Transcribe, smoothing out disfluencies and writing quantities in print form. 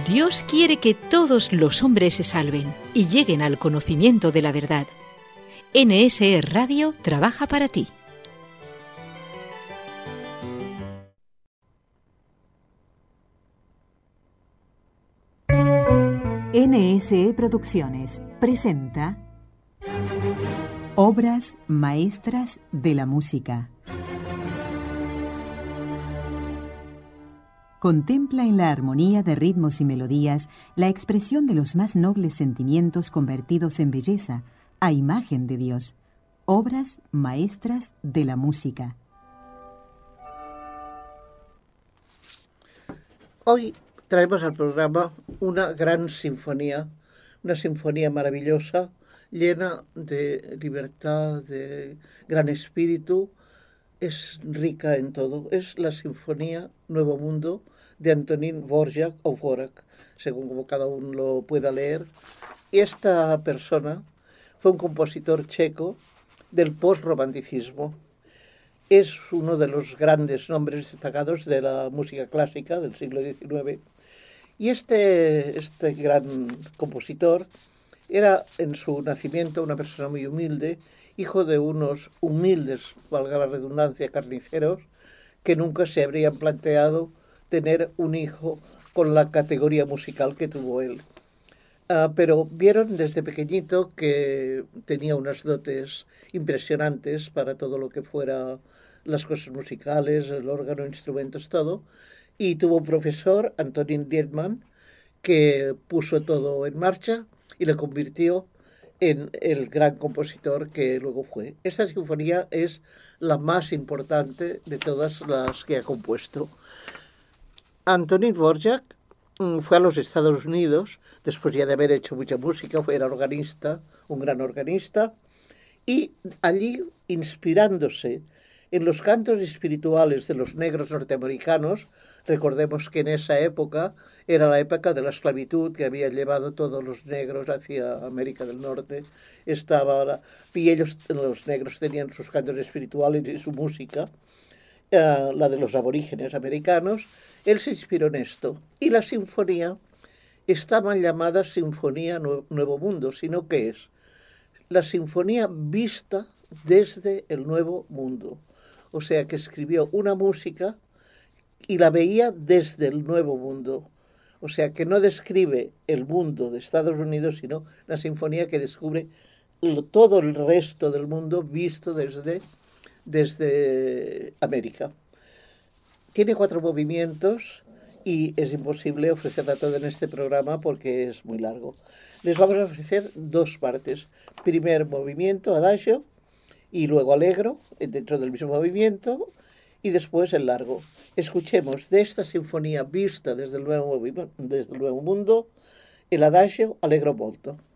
Dios quiere que todos los hombres se salven y lleguen al conocimiento de la verdad. NSE Radio trabaja para ti. NSE Producciones presenta Obras maestras de la música. Contempla en la armonía de ritmos y melodías la expresión de los más nobles sentimientos convertidos en belleza, a imagen de Dios. Obras maestras de la música. Hoy traemos al programa una gran sinfonía, una sinfonía maravillosa, llena de libertad, de gran espíritu. Es rica en todo. Es la Sinfonía Nuevo Mundo de Antonín Dvořák o Dvořák, según como cada uno lo pueda leer. Y esta persona fue un compositor checo del postromanticismo. Es uno de los grandes nombres destacados de la música clásica del siglo XIX. Y este gran compositor era en su nacimiento una persona muy humilde, hijo de unos humildes, valga la redundancia, carniceros, que nunca se habrían planteado tener un hijo con la categoría musical que tuvo él. Pero vieron desde pequeñito que tenía unas dotes impresionantes para todo lo que fuera las cosas musicales, el órgano, instrumentos, todo. Y tuvo un profesor, Antonín Liedtmann, que puso todo en marcha y le convirtió en el gran compositor que luego fue. Esta sinfonía es la más importante de todas las que ha compuesto. Antonín Dvořák fue a los Estados Unidos, después ya de haber hecho mucha música, era organista, un gran organista, y allí, inspirándose en los cantos espirituales de los negros norteamericanos, recordemos que en esa época era la época de la esclavitud que había llevado todos los negros hacia América del Norte. Y ellos, los negros, tenían sus cantos espirituales y su música, la de los aborígenes americanos. Él se inspiró en esto. Y la sinfonía está mal llamada Sinfonía Nuevo Mundo, sino que es la sinfonía vista desde el Nuevo Mundo. O sea que escribió una música y la veía desde el Nuevo Mundo. O sea que no describe el mundo de Estados Unidos, sino la sinfonía que descubre todo el resto del mundo visto desde América. Tiene 4 movimientos y es imposible ofrecerla toda en este programa porque es muy largo. Les vamos a ofrecer 2 partes. Primer movimiento, adagio, y luego allegro, dentro del mismo movimiento, y después el largo. Escuchemos de esta sinfonía vista desde el Nuevo Mundo, el adagio allegro molto.